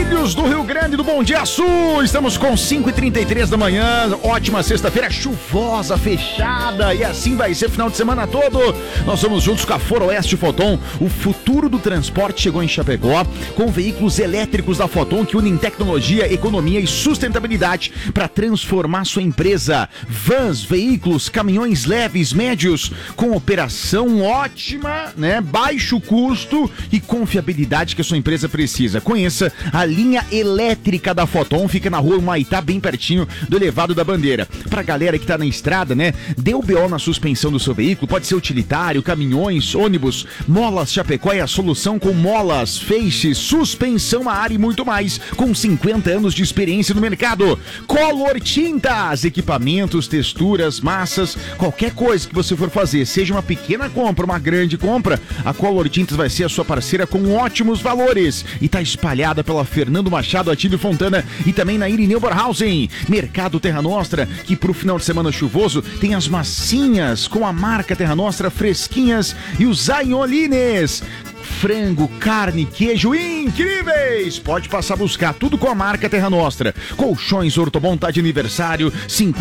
Guarulhos do Rio Grande do Bom Dia Sul. Estamos com 5h33 da manhã. Ótima sexta-feira, chuvosa, fechada. E assim vai ser final de semana todo. Nós vamos juntos com a Foroeste Foton. O futuro do transporte chegou em Chapecó, com veículos elétricos da Foton que unem tecnologia, economia e sustentabilidade para transformar sua empresa. Vans, veículos, caminhões leves, médios, com operação ótima, né? Baixo custo e confiabilidade que a sua empresa precisa. Conheça a linha elétrica da Foton, fica na rua Humaitá, bem pertinho do Elevado da Bandeira. Pra galera que tá na estrada, né? Deu BO na suspensão do seu veículo, pode ser utilitário, caminhões, ônibus. Molas Chapecó é a solução com molas, feixes, suspensão a ar e muito mais, com 50 anos de experiência no mercado. Color Tintas, equipamentos, texturas, massas, qualquer coisa que você for fazer, seja uma pequena compra, uma grande compra, a Color Tintas vai ser a sua parceira com ótimos valores. E tá espalhada pela Fernando Machado, Atílio Fontana e também na Irineu Borhausen. Mercado Terra Nostra, que pro final de semana chuvoso tem as massinhas com a marca Terra Nostra fresquinhas e os aiolines. Frango, carne, queijo incríveis! Pode passar a buscar tudo com a marca Terra Nostra. Colchões Ortobon tá de aniversário,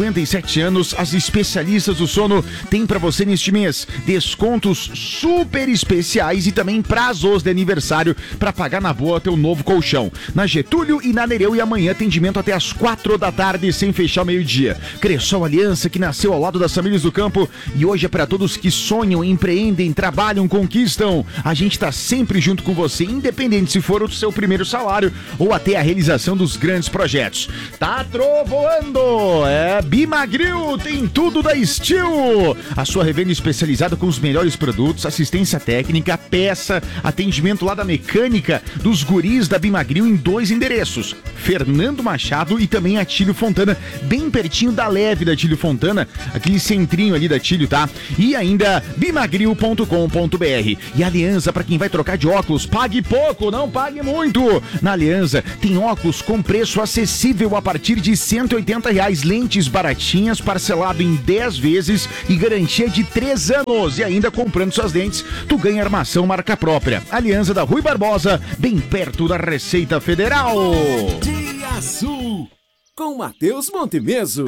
57 anos. As especialistas do sono têm pra você neste mês descontos super especiais e também prazos de aniversário pra pagar na boa teu novo colchão. Na Getúlio e na Nereu, e amanhã atendimento até às 4 da tarde sem fechar meio-dia. Cressol Aliança, que nasceu ao lado das famílias do campo e hoje é pra todos que sonham, empreendem, trabalham, conquistam. A gente tá sempre junto com você, independente se for o seu primeiro salário ou até a realização dos grandes projetos. Tá trovoando! Bimagril tem tudo da Steel. A sua revenda especializada com os melhores produtos, assistência técnica, peça, atendimento lá da mecânica dos guris da Bimagril em 2 endereços. Fernando Machado e também Atílio Fontana, bem pertinho da Leve da Atílio Fontana, aquele centrinho ali da Atílio, tá? E ainda bimagril.com.br. E Aliança, para quem vai trocar de óculos, pague pouco, não pague muito. Na Aliança tem óculos com preço acessível a partir de R$180, lentes baratinhas, parcelado em 10 vezes e garantia de 3 anos. E ainda comprando suas lentes, tu ganha armação marca própria. Aliança da Rui Barbosa, bem perto da Receita Federal. Dia Sul, com Matheus Montemeso.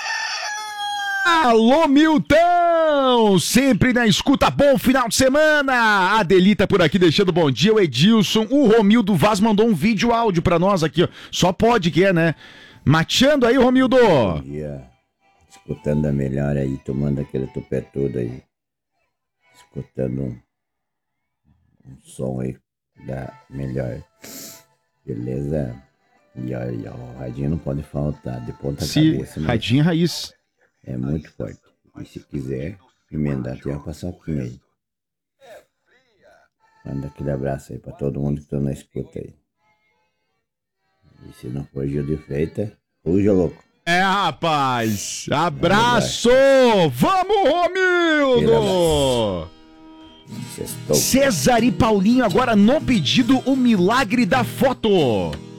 Alô, Milton! Sempre na escuta, bom final de semana! A Adelita por aqui deixando bom dia, o Edilson, o Romildo Vaz mandou um vídeo áudio pra nós aqui, ó. Só pode que é, né? Mateando aí, Romildo! Bom dia, escutando a melhor aí, tomando aquele tupé todo aí, escutando um som aí da melhor, beleza? E ó, o radinho não pode faltar, de ponta cabeça. Radinho raiz. É muito forte. E se quiser emendar, tem uma paçoquinha aí. Manda aquele abraço aí pra todo mundo que tá na escuta aí. E se não for Gil de Freitas, fuja, louco. Rapaz! Abraço! Vamos, Romildo! César e Paulinho agora no pedido, o milagre da foto.